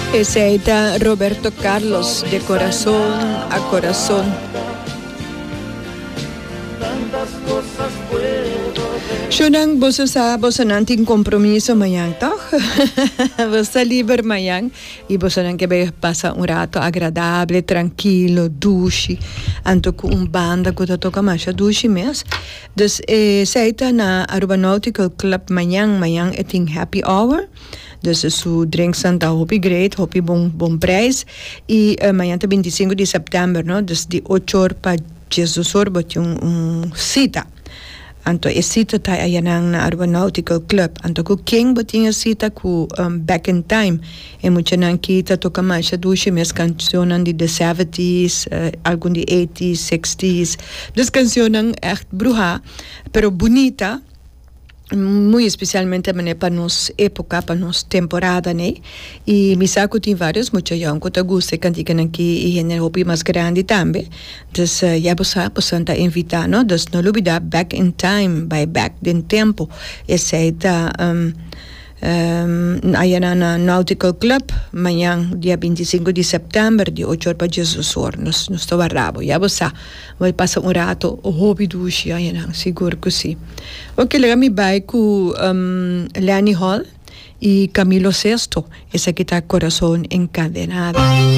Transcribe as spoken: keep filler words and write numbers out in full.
Ese era Roberto Carlos, de corazón a corazón. Shunang bosa sa bosa nanting kompromiso mayang toch? Bosa liber mayang y bosa nang que pasa un rato agradable, tranquilo, dushi. Anto com um banda que toca mais dushi mes. Dus eh, seita na Aeronautical Club mayang mayang eting happy hour. Dus su drinks santa hopi great, hopi bom bom prijs. Y uh, mañana veinticinco de septiembre, no? Dus di ocho horas pa Jesus Orbot yung um, cita. Anto e cita tayo ayanang na Aeronautical Club. Anto ku king botinga cita ku um, back in time. E mucha nang kita toka masha dushi mes cancionan di the seventies, uh, algun di eighties, sixties. Dus cancionan echt bruja, pero bonita. Muy especialmente para nos época, para nos temporada, né? E me saco tem vários, muito young, que te gusta, cantiga aqui e em hobby mais grande também. Dus uh, já você pode invitar, não? Dus não olvidar Back in Time, by Back in Tempo. Esse é da um, um, aí na Nautical Club, amanhã, dia veinticinco de setembro, de ocho horas para Jesus Or, nos nos estou rabo. Já você vai passar um rato, o hobby dushi, aí não, seguro que sim. Ok, lega mi vai com um, Lani Hall e Camilo Sesto, essa que está coração encadenado.